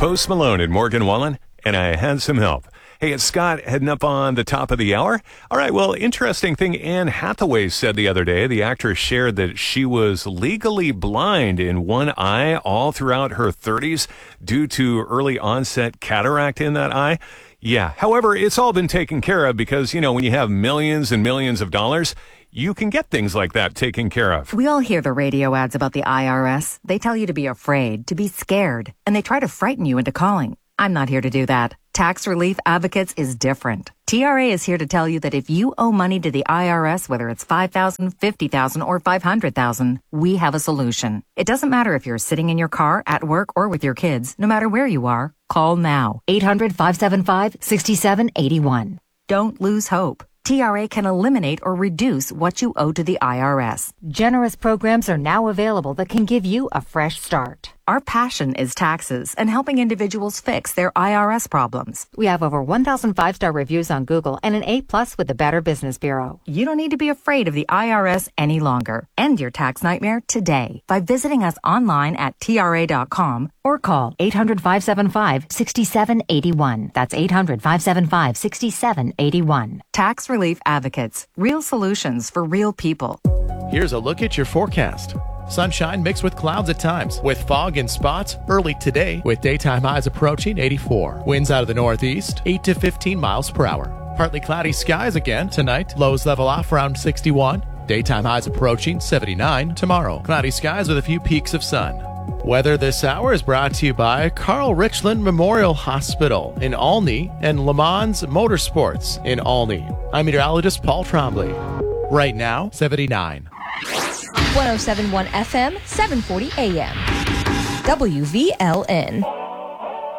Post Malone and Morgan Wallen, and I had some help. Hey, it's Scott heading up on the top of the hour. All right, well, interesting thing Anne Hathaway said the other day. The actress shared that she was legally blind in one eye all throughout her 30s due to early onset cataract in that eye. Yeah, however, it's all been taken care of because, when you have millions and millions of dollars, you can get things like that taken care of. We all hear the radio ads about the IRS. They tell you to be afraid, to be scared, and they try to frighten you into calling. I'm not here to do that. Tax Relief Advocates is different. TRA is here to tell you that if you owe money to the IRS, whether it's $5,000, $50,000, or $500,000, we have a solution. It doesn't matter if you're sitting in your car, at work, or with your kids. No matter where you are, call now. 800-575-6781. Don't lose hope. TRA can eliminate or reduce what you owe to the IRS. Generous programs are now available that can give you a fresh start. Our passion is taxes and helping individuals fix their IRS problems. We have over 1,000 5-star reviews on Google and an A+ with the Better Business Bureau. You don't need to be afraid of the IRS any longer. End your tax nightmare today by visiting us online at TRA.com or call 800-575-6781. That's 800-575-6781. Tax Relief Advocates. Real solutions for real people. Here's a look at your forecast. Sunshine mixed with clouds at times, with fog in spots early today, with daytime highs approaching 84. Winds out of the northeast, 8 to 15 miles per hour. Partly cloudy skies again tonight. Lows level off around 61. Daytime highs approaching 79 tomorrow. Cloudy skies with a few peaks of sun. Weather this hour is brought to you by Carl Richland Memorial Hospital in Olney and Le Mans Motorsports in Olney. I'm meteorologist Paul Trombley. Right now, 79. 107.1 FM, 740 AM. WVLN.